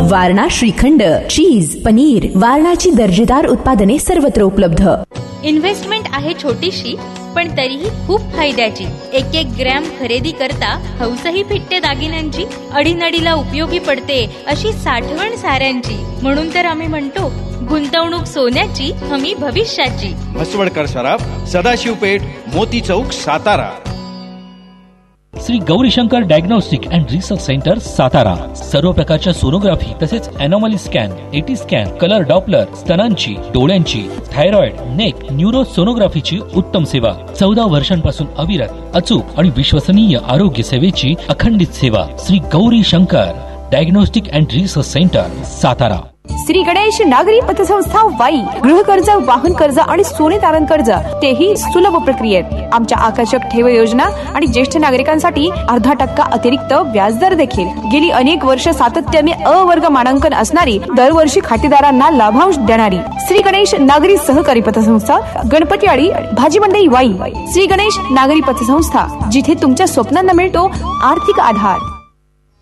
वारणा श्रीखंड, चीज, पनीर, वारणाची दर्जेदार उत्पादने सर्वत्र उपलब्ध. इन्व्हेस्टमेंट आहे छोटीशी पण तरीही खूप फायद्याची. 1-1 ग्रॅम खरेदी करता हौसही फिटते दागिन्यांची. अडीनडीला उपयोगी पडते अशी साठवण साऱ्यांची. म्हणून तर आम्ही म्हणतो गुंतवणूक सोन्याची, हमी भविष्याची. हसवडकर सराफ, सदाशिवपेठ, मोती चौक, Satara. Shri Gaurishankar diagnostic and research centre, Satara. सर्व प्रकारच्या सोनोग्राफी तसेच anomaly scan, eighty scan, colour Doppler, स्तनांची, डोळ्यांची, थायरॉइड, नेक, न्यूरो सोनोग्राफीची उत्तम सेवा. 14 वर्षांपासून अविरत, अचूक आणि विश्वसनीय आरोग्य सेवेची अखंडित सेवा. Shri Gaurishankar diagnostic and research centre, Satara. Shri Ganesh नागरी पतसंस्था वाई, गृह कर्ज, वाहन कर्ज आणि सोने तारण कर्ज, तेही सुलभ प्रक्रियेत. आमच्या आकर्षक ठेव योजना आणि ज्येष्ठ नागरिकांसाठी 0.5% अतिरिक्त व्याजदर देखील. गेली अनेक वर्ष सातत्याने वर्ग मानांकन असणारी, दरवर्षी खातेदारांना लाभांश देणारी श्री गणेश नागरी सहकारी पतसंस्था, गणपतीवाडी, भाजी मंडई वाई. श्री गणेश नागरी पतसंस्था, जिथे तुमच्या स्वप्नांना मिळतो आर्थिक आधार.